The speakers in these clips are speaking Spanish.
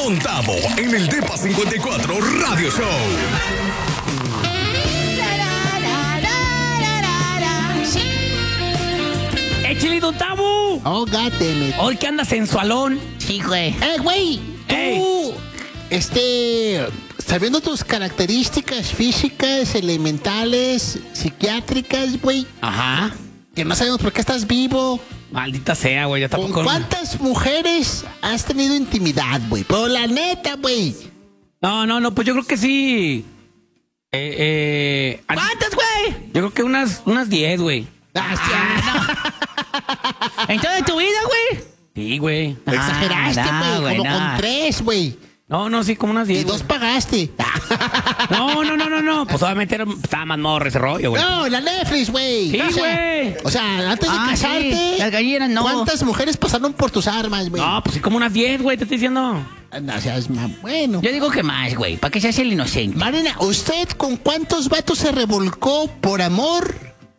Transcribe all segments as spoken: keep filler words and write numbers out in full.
Don Tavo en el Depa cincuenta y cuatro Radio Show. ¡Échale, Don Tavo! Oh, gáteme. Hoy que andas sensualón. Sí, güey. Eh, güey. Tú, Ey. este, sabiendo tus características físicas, elementales, psiquiátricas, güey, Ajá. que no sabemos por qué estás vivo. Maldita sea, güey. Ya ¿Con tampoco. cuántas mujeres has tenido intimidad, güey? Pero la neta, güey. No, no, no, pues yo creo que sí. Eh, eh. ¿Cuántas, güey? Yo creo que unas, unas diez, güey. Ah, ¿En toda tu vida, güey? Sí, güey. sí, exageraste, Ah, güey. no, Como no. con tres, güey. No, no, sí, como unas Y diez. dos pagaste. No, no, no, no, no. Pues obviamente era, estaba más morro ese rollo, güey. No, la Netflix, güey. Sí, O sea, güey. O sea, antes de Ah, casarte, sí, las gallinas no. ¿cuántas mujeres pasaron por tus armas, güey? No, pues sí, como unas diez, güey, te estoy diciendo. No seas ma- bueno. Yo digo que más, güey. ¿Para que seas el inocente? Marina, ¿usted con cuántos vatos se revolcó por amor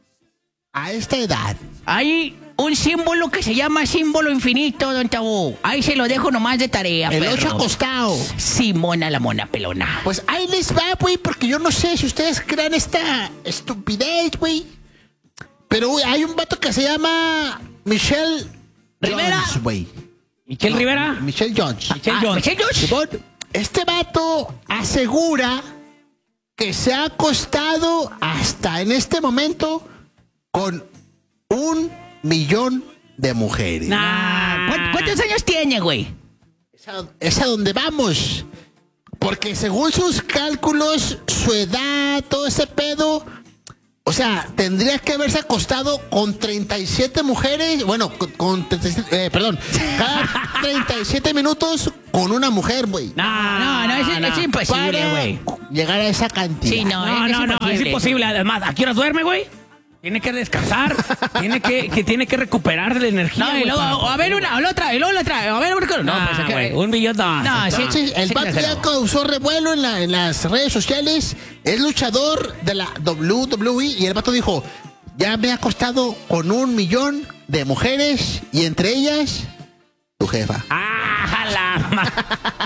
a esta edad? Hay un símbolo que se llama símbolo infinito, don Tabú. Ahí se lo dejo nomás de tarea, El perro. ocho acostado. Simona la mona pelona. Pues ahí les va, güey, porque yo no sé si ustedes crean esta estupidez, güey. Pero, güey, hay un vato que se llama Michelle Rivera. Jones, güey. ¿Michelle Rivera? Michelle Jones. Michelle Ah, Jones. Michelle Jones. Simón, este vato asegura que se ha acostado hasta en este momento con un millón de mujeres. Nah. ¿Cuántos, cuántos años tiene, güey? Es a, es a donde vamos. Porque según sus cálculos, su edad, todo ese pedo, o sea, tendría que haberse acostado con treinta y siete mujeres, bueno, con, con treinta y siete, eh, perdón, cada treinta y siete minutos con una mujer, güey. No, No, no, es, es imposible, Para güey. llegar a esa cantidad. Sí, no, No, es, no, no, es imposible. imposible. Además, ¿a qué horas duerme, güey? Tiene que descansar, tiene que, que tiene que recuperar la energía. No, y güey, luego, para- a ver una, a la otra, y luego la otra, a ver una. No, No, pues, ¿qué? güey, un millón no. No, sí, Sí, el sí, vato sí, ya sí. causó revuelo en, la- en las redes sociales. Es luchador de la W W E y el vato dijo: ya me ha acostado con un millón de mujeres y entre ellas tu jefa. ¡Ah, la ma-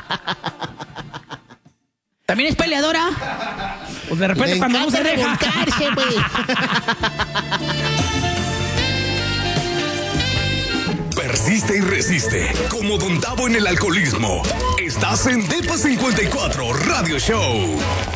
¿También es peleadora? Pues de repente Le cuando no se encanta deja. revolcarse, güey. Persiste y resiste. Como Don Tavo en el alcoholismo. Estás en Depa cincuenta y cuatro Radio Show.